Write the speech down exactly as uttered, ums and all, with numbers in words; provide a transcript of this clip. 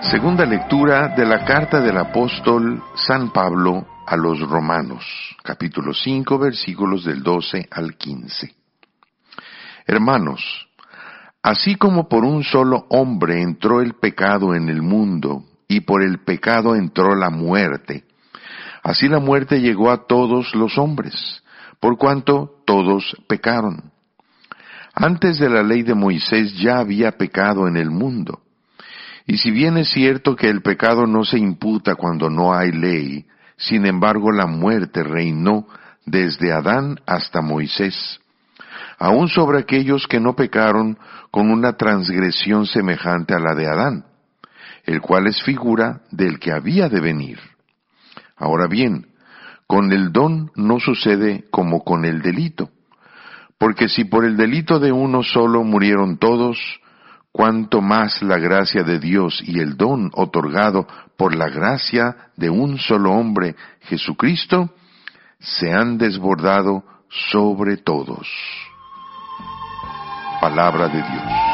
Segunda lectura de la carta del apóstol San Pablo a los Romanos, capítulo cinco, versículos del doce al quince. Hermanos, así como por un solo hombre entró el pecado en el mundo, y por el pecado entró la muerte, así la muerte llegó a todos los hombres, por cuanto todos pecaron. Antes de la ley de Moisés ya había pecado en el mundo. Y si bien es cierto que el pecado no se imputa cuando no hay ley, sin embargo la muerte reinó desde Adán hasta Moisés, aun sobre aquellos que no pecaron con una transgresión semejante a la de Adán, el cual es figura del que había de venir. Ahora bien, con el don no sucede como con el delito, porque si por el delito de uno solo murieron todos, cuánto más la gracia de Dios y el don otorgado por la gracia de un solo hombre, Jesucristo, se han desbordado sobre todos. Palabra de Dios.